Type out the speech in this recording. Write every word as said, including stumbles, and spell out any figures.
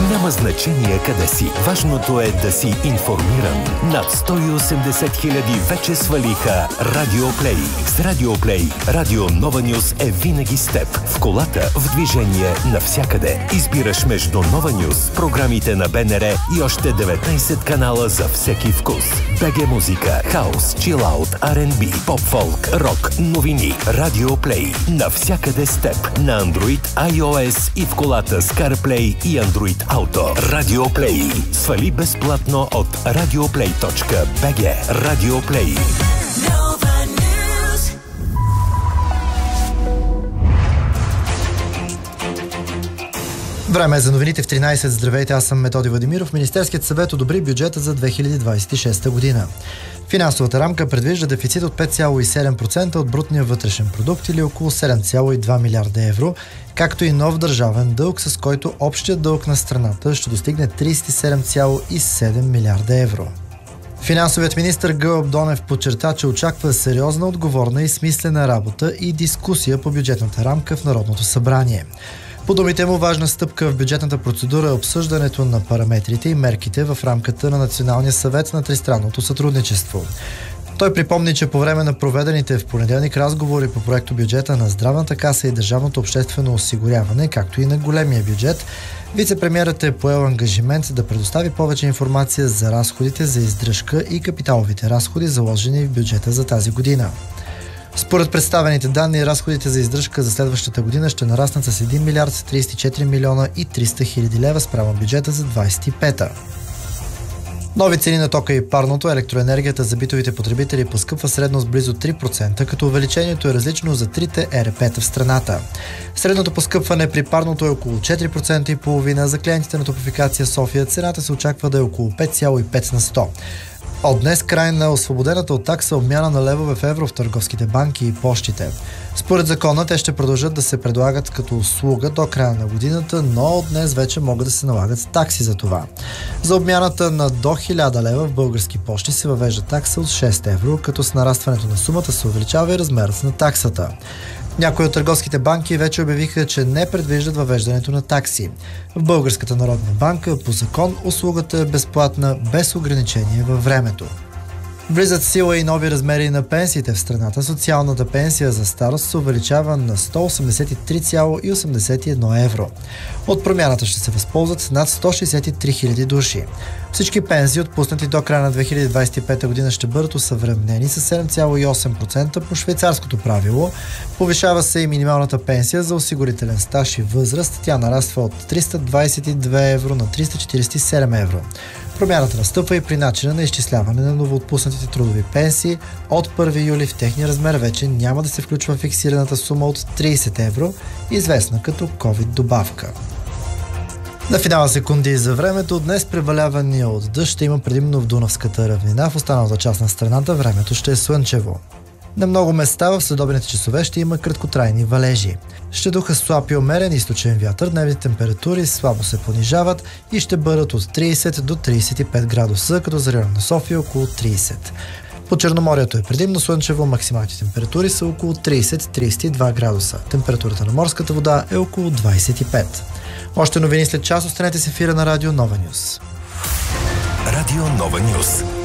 Няма значение къде си. Важното е да си информиран. Над сто и осемдесет хиляди вече свалиха Радиоплей. С Радиоплей Радио Нова Нюз е винаги с теб. В колата, в движение, навсякъде. Избираш между Нова Нюз, програмите на БНР и още деветнайсет канала за всеки вкус. БГ музика, хаус, чилаут, Ар енд Би, поп-фолк, рок, новини. Радиоплей. Навсякъде с теб. На Android, iOS и в колата с CarPlay и Android Auto. Радиоплей. Свали безплатно от радиоплей точка би джи. Радиоплей. Време е за новините в тринайсет. Здравейте, аз съм Методи Владимиров. Министерският съвет одобри бюджета за две хиляди двайсет и шеста година. Финансовата рамка предвижда дефицит от пет цяло и седем процента от брутния вътрешен продукт или около седем цяло и два милиарда евро, както и нов държавен дълг, с който общият дълг на страната ще достигне трийсет и седем цяло и седем милиарда евро. Финансовият министър Гълъб Донев подчерта, че очаква сериозна, отговорна и смислена работа и дискусия по бюджетната рамка в Народното събрание. По думите му, важна стъпка в бюджетната процедура е обсъждането на параметрите и мерките в рамката на Националния съвет на тристранното сътрудничество. Той припомни, че по време на проведените в понеделник разговори по проекто бюджета на Здравната каса и Държавното обществено осигуряване, както и на големия бюджет, вице-премиерът е поел ангажимент да предостави повече информация за разходите за издръжка и капиталовите разходи, заложени в бюджета за тази година. Според представените данни, разходите за издръжка за следващата година ще нараснат с един милиард трийсет и четири милиона и триста хиляди лева спрямо бюджета за двайсет и пета. Нови цени на тока и парното, електроенергията за битовите потребители поскъпва средно с близо три процента, като увеличението е различно за трите Е Ер Пе-та в страната. Средното поскъпване при парното е около четири процента и половина, за клиентите на Топлофикация София цената се очаква да е около пет цяло и пет на сто. От днес край на освободената от такса обмяна на левове в евро в търговските банки и пощите. Според закона те ще продължат да се предлагат като услуга до края на годината, но от днес вече могат да се налагат такси за това. За обмяната на до хиляда лева в български пощи се въвежда такса от шест евро, като с нарастването на сумата се увеличава и размерът на таксата. Някои от търговските банки вече обявиха, че не предвиждат въвеждането на такси. В Българската народна банка по закон услугата е безплатна без ограничение във времето. Влизат в сила и нови размери на пенсиите в страната. Социалната пенсия за старост се увеличава на сто осемдесет и три цяло и осемдесет и едно евро. От промяната ще се възползват над сто шейсет и три хиляди души. Всички пенсии, отпуснати до края на две хиляди двайсет и пета година, ще бъдат осъвременени с седем цяло и осем процента по швейцарското правило. Повишава се и минималната пенсия за осигурителен стаж и възраст. Тя нараства от триста двайсет и две евро на триста четирийсет и седем евро. Промяната настъпва и при начина на изчисляване на новоотпуснатите трудови пенсии. От първи юли в техния размер вече няма да се включва фиксираната сума от трийсет евро, известна като ковид добавка. На финала секунди за времето. Днес превалявания от дъжд ще има предимно в Дунавската равнина. В останалата част на страната времето ще е слънчево. На много места в следобедните часове ще има краткотрайни валежи. Ще духа слаб и умерен източен вятър, дневните температури слабо се понижават и ще бъдат от трийсет до трийсет и пет градуса, като за района на София около трийсет. По Черноморието е предимно слънчево, максималните температури са около трийсет до трийсет и два градуса. Температурата на морската вода е около двайсет и пет. Още новини след час. Останете с ефира на Радио Нова Нюз. Радио Нова Нюз.